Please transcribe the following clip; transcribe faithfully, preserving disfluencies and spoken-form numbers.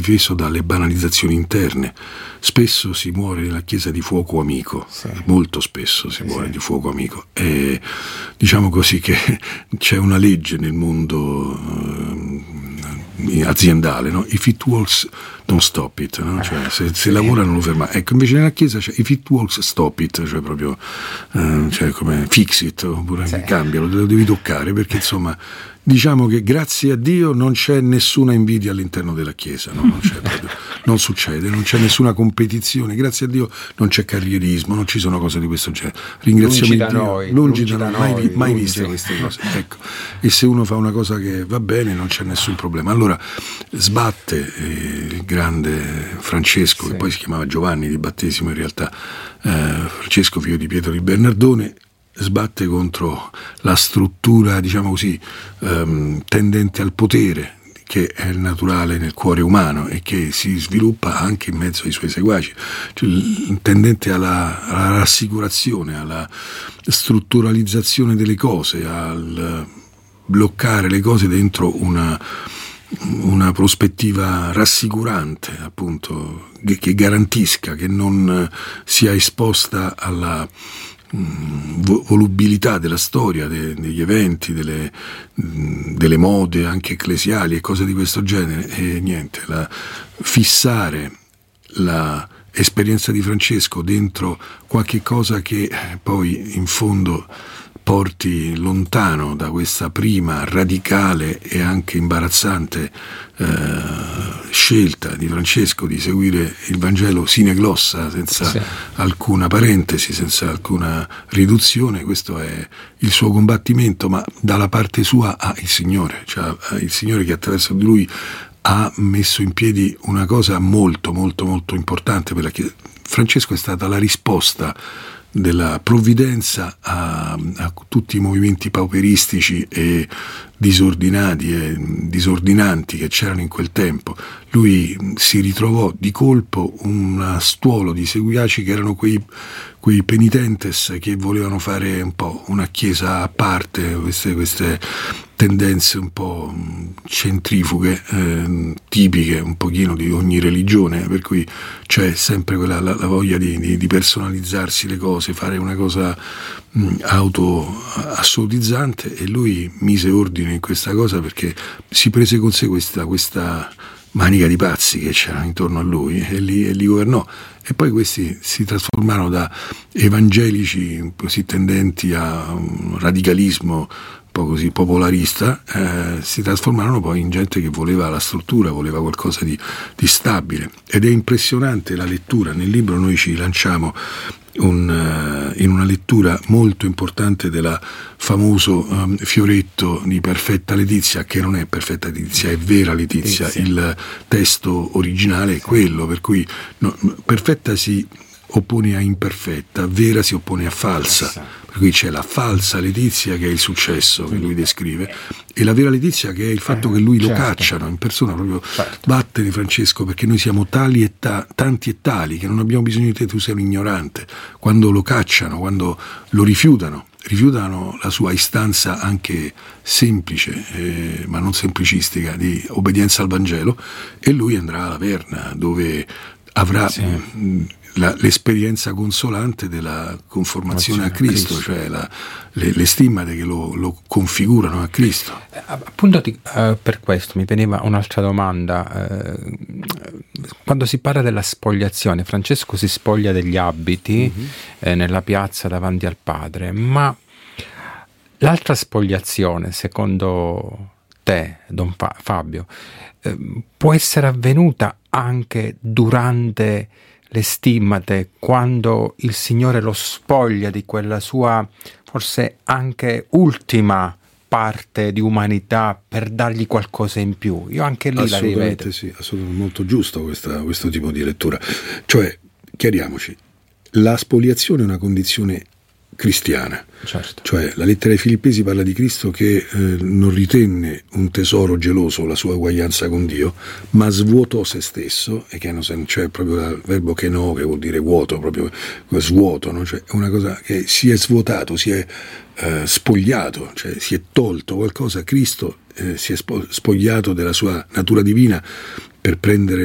difeso dalle banalizzazioni interne. Spesso si muore nella Chiesa di fuoco amico, sì. molto spesso si muore sì. di fuoco amico, e diciamo così che c'è una legge nel mondo eh, aziendale, no? If it works don't stop it, no? Cioè, se, se lavora non lo ferma. Ecco, invece nella Chiesa c'è if it works stop it, cioè proprio eh, cioè come fix it, oppure sì. cambialo, lo devi toccare, perché insomma diciamo che grazie a Dio non c'è nessuna invidia all'interno della Chiesa, no? non, c'è proprio, non succede, non c'è nessuna competizione, grazie a Dio non c'è carrierismo, non ci sono cose di questo genere. Ringraziamo lungi da Dio, noi, lungi, lungi da da noi, mai, mai lungi. viste queste cose. Ecco. E se uno fa una cosa che va bene non c'è nessun problema. Allora sbatte eh, il grande Francesco, sì. che poi si chiamava Giovanni di battesimo in realtà, eh, Francesco figlio di Pietro di Bernardone, sbatte contro la struttura, diciamo così, ehm, tendente al potere, che è il naturale nel cuore umano e che si sviluppa anche in mezzo ai suoi seguaci, cioè, tendente alla, alla rassicurazione, alla strutturalizzazione delle cose, al bloccare le cose dentro una, una prospettiva rassicurante, appunto, che, che garantisca, che non sia esposta alla volubilità della storia, de, degli eventi, delle, delle mode anche ecclesiali e cose di questo genere. E niente, la, fissare la esperienza di Francesco dentro qualche cosa che poi in fondo porti lontano da questa prima radicale e anche imbarazzante eh, scelta di Francesco di seguire il Vangelo sine glossa, senza sì. alcuna parentesi, senza alcuna riduzione. Questo è il suo combattimento, ma dalla parte sua ha il Signore, cioè il Signore che attraverso di lui ha messo in piedi una cosa molto molto molto importante per la Chiesa. Francesco è stata la risposta della provvidenza a, a tutti i movimenti pauperistici e disordinati e disordinanti che c'erano in quel tempo. Lui si ritrovò di colpo un stuolo di seguaci che erano quei, quei penitentes che volevano fare un po' una chiesa a parte, queste, queste tendenze un po' centrifughe, eh, tipiche un pochino di ogni religione, per cui c'è sempre quella, la, la voglia di, di, di personalizzarsi le cose, fare una cosa mh, auto-assolutizzante, e lui mise ordine in questa cosa perché si prese con sé questa, questa manica di pazzi che c'erano intorno a lui e li, e li governò. E poi questi si trasformarono da evangelici così tendenti a un radicalismo un po' così popolarista, eh, si trasformarono poi in gente che voleva la struttura, voleva qualcosa di, di stabile. Ed è impressionante la lettura. Nel libro noi ci lanciamo un, uh, in una lettura molto importante del famoso um, fioretto di Perfetta Letizia, che non è Perfetta Letizia, è Vera Letizia. Letizia. Il testo originale è quello, per cui no, perfetta si oppone a imperfetta, vera si oppone a falsa. Per cui c'è la falsa Letizia, che è il successo che lui descrive, e la vera Letizia, che è il fatto che lui lo certo. cacciano in persona, proprio certo. batte di Francesco, perché noi siamo tali e ta- tanti e tali che non abbiamo bisogno di te, tu sei un ignorante. Quando lo cacciano, quando lo rifiutano, rifiutano la sua istanza anche semplice, eh, ma non semplicistica, di obbedienza al Vangelo, e lui andrà alla Verna, dove avrà sì. mh, La, l'esperienza consolante della conformazione a Cristo, a Cristo. Cioè la, le, le stimmate che lo, lo configurano a Cristo. Eh, appunto ti, eh, per questo mi veniva un'altra domanda. Eh, quando si parla della spogliazione, Francesco si spoglia degli abiti mm-hmm. eh, nella piazza davanti al padre, ma l'altra spogliazione, secondo te, Don Fa- Fabio, eh, può essere avvenuta anche durante le stimmate, quando il Signore lo spoglia di quella sua forse anche ultima parte di umanità per dargli qualcosa in più. Io anche lì la rivedo. Assolutamente sì, assolutamente molto giusto questa, questo tipo di lettura. Cioè, chiariamoci, la spoliazione è una condizione cristiana. Certo. Cioè la lettera ai Filippesi parla di Cristo che eh, non ritenne un tesoro geloso la sua uguaglianza con Dio, ma svuotò se stesso, e che non c'è proprio il verbo keno, che vuol dire vuoto, proprio svuoto, no? Cioè è una cosa che si è svuotato, si è eh, spogliato, cioè si è tolto qualcosa. Cristo eh, si è spogliato della sua natura divina per prendere